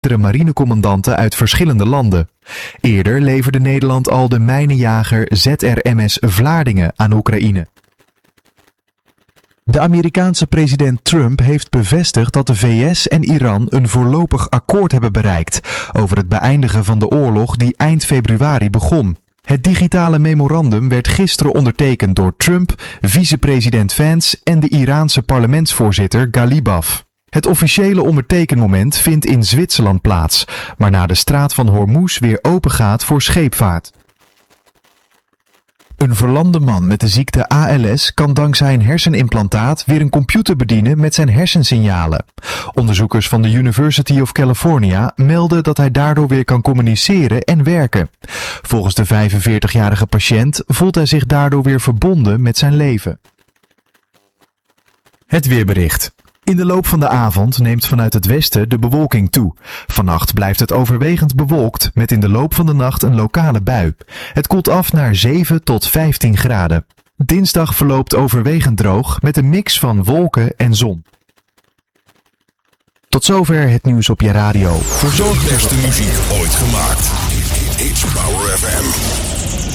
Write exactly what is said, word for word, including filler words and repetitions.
marinecommandanten uit verschillende landen. Eerder leverde Nederland al de mijnenjager Z R M S Vlaardingen aan Oekraïne. De Amerikaanse president Trump heeft bevestigd dat de V S en Iran een voorlopig akkoord hebben bereikt over het beëindigen van de oorlog die eind februari begon. Het digitale memorandum werd gisteren ondertekend door Trump, vicepresident Vance en de Iraanse parlementsvoorzitter Ghalibaf. Het officiële ondertekenmoment vindt in Zwitserland plaats, waarna de straat van Hormuz weer open gaat voor scheepvaart. Een verlamde man met de ziekte A L S kan dankzij een hersenimplantaat weer een computer bedienen met zijn hersensignalen. Onderzoekers van de University of California melden dat hij daardoor weer kan communiceren en werken. Volgens de vijfenveertigjarige patiënt voelt hij zich daardoor weer verbonden met zijn leven. Het weerbericht. In de loop van de avond neemt vanuit het westen de bewolking toe. Vannacht blijft het overwegend bewolkt met in de loop van de nacht een lokale bui. Het koelt af naar zeven tot vijftien graden. Dinsdag verloopt overwegend droog met een mix van wolken en zon. Tot zover het nieuws op je radio. Verzorgd beste muziek ooit gemaakt. It's Power F M.